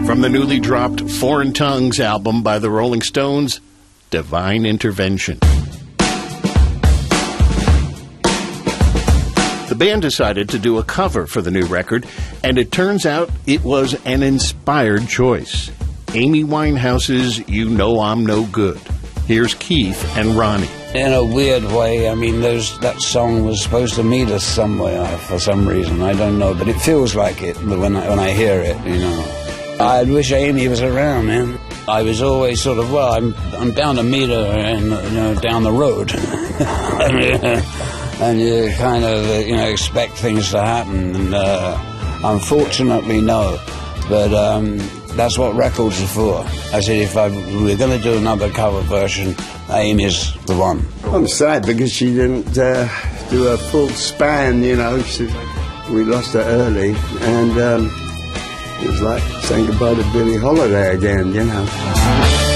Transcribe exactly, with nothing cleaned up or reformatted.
From the newly dropped Foreign Tongues album by the Rolling Stones, Divine Intervention. The band decided to do a cover for the new record, and it turns out it was an inspired choice. Amy Winehouse's You Know I'm No Good. Here's Keith and Ronnie. In a weird way, I mean, those, that song was supposed to meet us somewhere for some reason. I don't know, but it feels like it when I, when I hear it, you know. I wish Amy was around, man. I was always sort of, well, I'm I'm down to meet her and, you know, down the road. And you kind of, uh, you know, expect things to happen. And uh, unfortunately, no. But um, that's what records are for. I said, if I, we're going to do another cover version, Amy's the one. I'm sad because she didn't uh, do a full span, you know. She, we lost her early. And... Um, it was like saying goodbye to Billie Holiday again, you know.